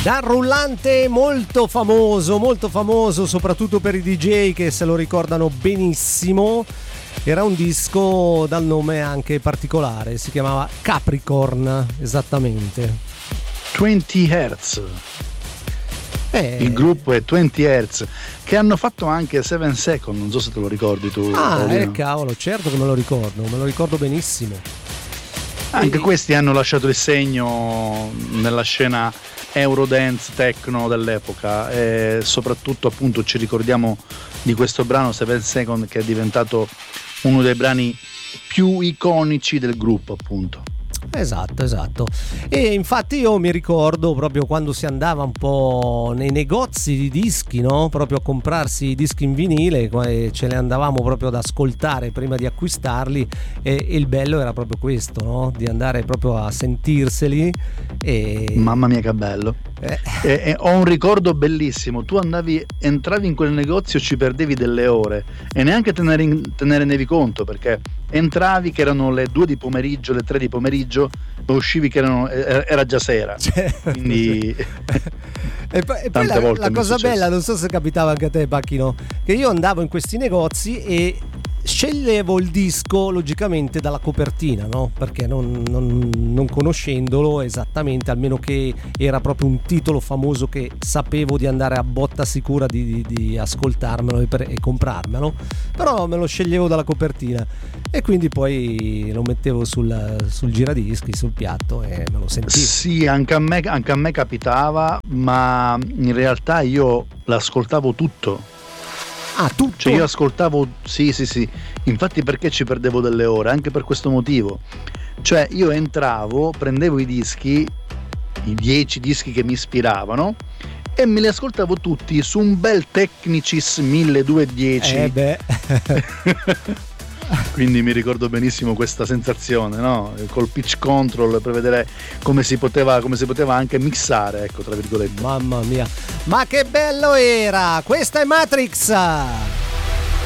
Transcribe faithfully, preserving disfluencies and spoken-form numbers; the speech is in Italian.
Da rullante molto famoso, molto famoso soprattutto per i D J che se lo ricordano benissimo. Era un disco dal nome anche particolare, si chiamava Capricorn, esattamente. venti hertz. Eh. Il gruppo è venti hertz, che hanno fatto anche Seven Second, non so se te lo ricordi tu. Ah, Paolino. eh cavolo, certo che me lo ricordo, me lo ricordo benissimo. Anche e... questi hanno lasciato il segno nella scena Eurodance techno dell'epoca, e soprattutto appunto ci ricordiamo di questo brano Seven Second, che è diventato uno dei brani più iconici del gruppo, appunto. Esatto, esatto. E infatti io mi ricordo proprio quando si andava un po' nei negozi di dischi, no? Proprio a comprarsi i dischi in vinile, e ce li andavamo proprio ad ascoltare prima di acquistarli, e, e il bello era proprio questo, no? Di andare proprio a sentirseli e... Mamma mia che bello. Eh. E, e ho un ricordo bellissimo. Tu andavi, entravi in quel negozio, ci perdevi delle ore e neanche te ne, te ne rendevi conto, perché entravi che erano le due di pomeriggio, le tre di pomeriggio, e uscivi che erano, era già sera. Certo. Quindi e poi, e poi la, la cosa bella, non so se capitava anche a te, Pacchino, che io andavo in questi negozi e sceglievo il disco logicamente dalla copertina, no? Perché non, non, non conoscendolo esattamente, almeno che era proprio un titolo famoso che sapevo di andare a botta sicura di, di, di ascoltarmelo e, per, e comprarmelo, però me lo sceglievo dalla copertina e quindi poi lo mettevo sul, sul giradischi, sul piatto, e me lo sentivo. Sì, anche a me, anche a me capitava, ma in realtà io l'ascoltavo tutto. Ah, tutto? Cioè io ascoltavo, sì sì sì, infatti perché ci perdevo delle ore? Anche per questo motivo. Cioè io entravo, prendevo i dischi, i dieci dischi che mi ispiravano, e me li ascoltavo tutti su un bel Technicis milleduecentodieci. Eh beh. Quindi mi ricordo benissimo questa sensazione, no? Col pitch control, per vedere come si poteva, come si poteva anche mixare, ecco, tra virgolette. Mamma mia, ma che bello era! Questa è Matrix!